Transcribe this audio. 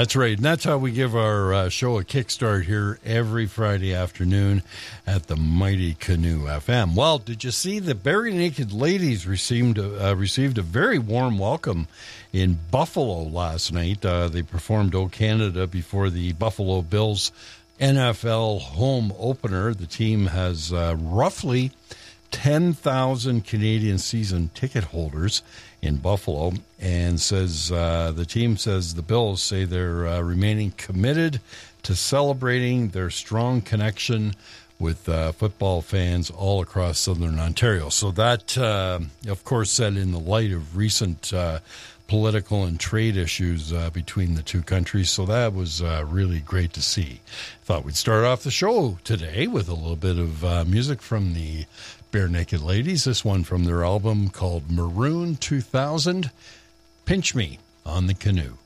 That's right. And that's how we give our show a kickstart here every Friday afternoon at the Mighty Canoe FM. Well, did you see the Bare Naked Ladies received a very warm welcome in Buffalo last night? They performed O Canada before the Buffalo Bills NFL home opener. The team has roughly 10,000 Canadian season ticket holders in Buffalo, and says the team says the Bills say they're remaining committed to celebrating their strong connection with football fans all across Southern Ontario. So that, of course, said in the light of recent political and trade issues between the two countries. So that was really great to see. Thought we'd start off the show today with a little bit of music from the Bare Naked Ladies. This one from their album called Maroon 2000, Pinch Me on the Canoe.